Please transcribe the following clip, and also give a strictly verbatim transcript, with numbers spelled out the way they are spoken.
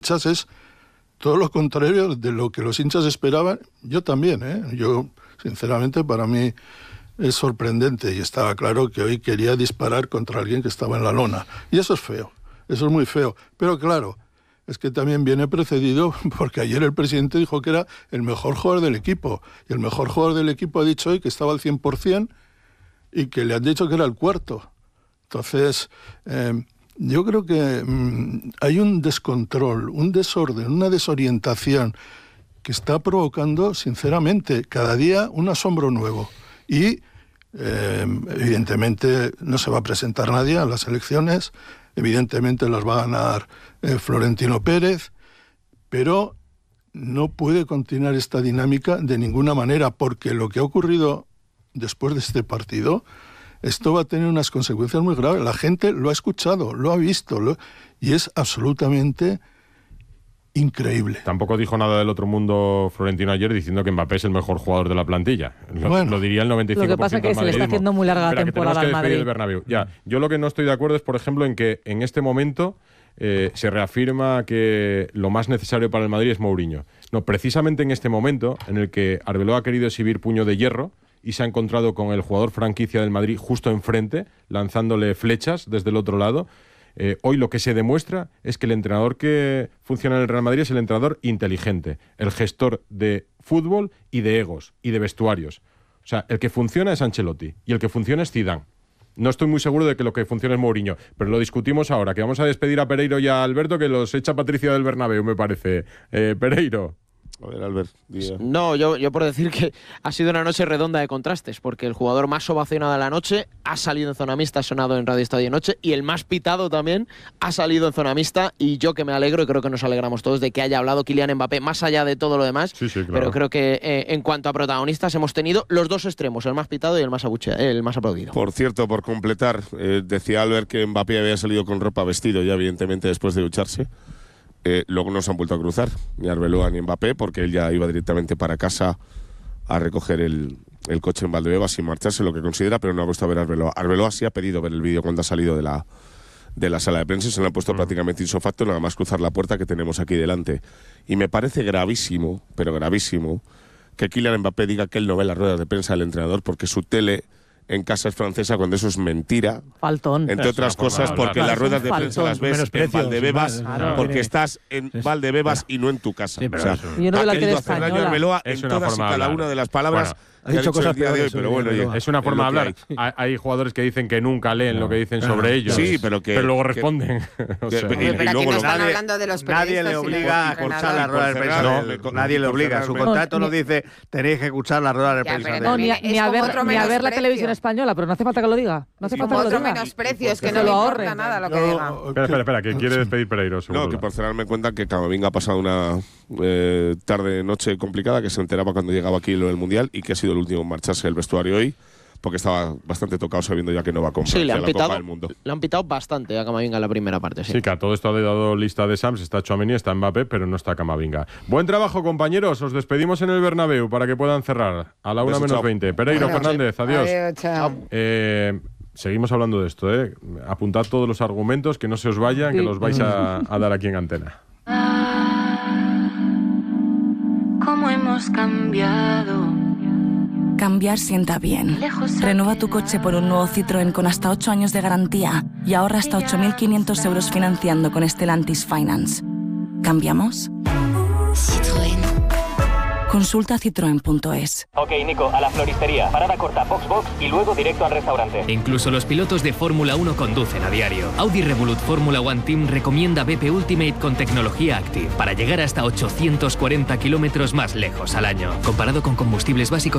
hinchas es todo lo contrario de lo que los hinchas esperaban. Yo también, ¿eh? Yo, sinceramente, para mí es sorprendente y estaba claro que hoy quería disparar contra alguien que estaba en la lona. Y eso es feo, eso es muy feo. Pero claro, es que también viene precedido porque ayer el presidente dijo que era el mejor jugador del equipo. Y el mejor jugador del equipo ha dicho hoy que estaba al cien por ciento y que le han dicho que era el cuarto. Entonces, eh, yo creo que mmm, hay un descontrol, un desorden, una desorientación que está provocando, sinceramente, cada día un asombro nuevo. Y, eh, evidentemente, no se va a presentar nadie a las elecciones, evidentemente las va a ganar eh, Florentino Pérez, pero no puede continuar esta dinámica de ninguna manera, porque lo que ha ocurrido después de este partido, esto va a tener unas consecuencias muy graves. La gente lo ha escuchado, lo ha visto, lo... y es absolutamente increíble. Tampoco dijo nada del otro mundo Florentino ayer diciendo que Mbappé es el mejor jugador de la plantilla. Lo, bueno, lo diría el noventa y cinco por ciento. Lo que pasa es que se le está haciendo muy larga la temporada al Madrid. El Bernabéu. Ya, yo lo que no estoy de acuerdo es, por ejemplo, en que en este momento eh, se reafirma que lo más necesario para el Madrid es Mourinho. No, precisamente en este momento en el que Arbeloa ha querido exhibir puño de hierro y se ha encontrado con el jugador franquicia del Madrid justo enfrente, lanzándole flechas desde el otro lado. Eh, hoy lo que se demuestra es que el entrenador que funciona en el Real Madrid es el entrenador inteligente, el gestor de fútbol y de egos y de vestuarios. O sea, el que funciona es Ancelotti y el que funciona es Zidane. No estoy muy seguro de que lo que funciona es Mourinho, pero lo discutimos ahora, que vamos a despedir a Pereiro y a Alberto, que los echa Patricia del Bernabéu, me parece. Eh, Pereiro. A ver, Albert, diga. No, yo, yo por decir que ha sido una noche redonda de contrastes, porque el jugador más ovacionado de la noche ha salido en zona mixta, ha sonado en Radio Estadio Noche, y el más pitado también ha salido en zona mixta, y yo que me alegro, y creo que nos alegramos todos de que haya hablado Kylian Mbappé, más allá de todo lo demás, sí, sí, claro. Pero creo que eh, en cuanto a protagonistas hemos tenido los dos extremos, el más pitado y el más, abuche, el más aplaudido. Por cierto, por completar, eh, decía Albert que Mbappé había salido con ropa vestido ya, evidentemente, después de ducharse. Eh, luego no se han vuelto a cruzar, ni Arbeloa ni Mbappé, porque él ya iba directamente para casa a recoger el, el coche en Valdebebas sin marcharse, lo que considera, pero no ha puesto a ver a Arbeloa. Arbeloa sí ha pedido ver el vídeo cuando ha salido de la, de la sala de prensa y se le ha puesto mm. prácticamente insofacto, nada más cruzar la puerta que tenemos aquí delante. Y me parece gravísimo, pero gravísimo, que Kylian Mbappé diga que él no ve las ruedas de prensa del entrenador porque su tele en casa es francesa, cuando eso es mentira. Faltón. Entre es otras cosas, porque las ruedas de prensa las ves en Valdebebas, claro, porque estás en Valdebebas y no en tu casa. Sí, o sea, yo no ha la querido hacer española. daño a Arbeloa es en una todas y cada una de las palabras. Bueno, ha dicho cosas peores, pero bueno, oye, es una forma de hablar. Hay. hay jugadores que dicen que nunca leen no. lo que dicen sobre ellos. Sí, pero que pero luego que, responden. o sea, que, y, y luego no están nadie, hablando de los nadie le obliga a escuchar las ruedas de prensa. No, no, nadie le obliga. Su contrato nos dice tenéis que escuchar las ruedas de prensa. No, ni a ver la televisión española, pero no hace falta que lo diga. No hace falta que lo diga. Otro menosprecio, es que no le importa nada lo que diga. Espera, espera, espera, que quiere despedir Pereiro. No, que por cerrar me cuentan que Camavinga ha pasado una eh, tarde, noche complicada, que se enteraba cuando llegaba aquí lo del Mundial y que ha sido el último en marcharse del vestuario hoy, porque estaba bastante tocado sabiendo ya que no va a comprar sí, le han la pitado, Copa del Mundo. Le han pitado bastante a Camavinga en la primera parte. Sí, sí, que a todo esto ha dado lista de Sams, está Tchouaméni, está Mbappé, pero no está Camavinga. Buen trabajo, compañeros. Os despedimos en el Bernabéu para que puedan cerrar a la una menos chao. veinte. Pereiro, bueno, Fernández, adiós. Adiós, chao. Eh, seguimos hablando de esto, ¿eh? Apuntad todos los argumentos, que no se os vayan, que los vais a, a dar aquí en antena. ¿Cómo hemos cambiado? Cambiar sienta bien. Renueva tu coche por un nuevo Citroën con hasta ocho años de garantía y ahorra hasta ocho mil quinientos euros financiando con Stellantis Finance. ¿Cambiamos? Citroën. Consulta citroen punto es. Ok, Nico, a la floristería. Parada corta, box box y luego directo al restaurante. Incluso los pilotos de Fórmula uno conducen a diario. Audi Revolut Fórmula One Team recomienda B P Ultimate con tecnología Active para llegar hasta ochocientos cuarenta kilómetros más lejos al año. Comparado con combustibles básicos